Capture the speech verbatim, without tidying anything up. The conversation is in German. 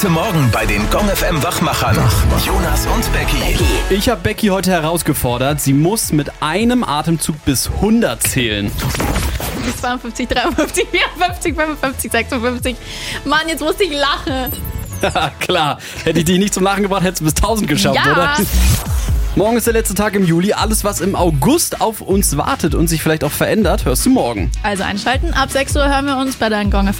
Heute Morgen bei den Gong F M Wachmachern. Jonas und Becky. Ich habe Becky heute herausgefordert. Sie muss mit einem Atemzug bis hundert zählen. zweiundfünfzig, dreiundfünfzig, vierundfünfzig, fünfundfünfzig, sechsundfünfzig. Mann, jetzt musste ich lachen. Klar, hätte ich dich nicht zum Lachen gebracht, hättest du bis tausend geschafft, Ja. oder? Morgen ist der letzte Tag im Juli. Alles, was im August auf uns wartet und sich vielleicht auch verändert, hörst du morgen. Also einschalten. Ab sechs Uhr hören wir uns bei deinen Gong F M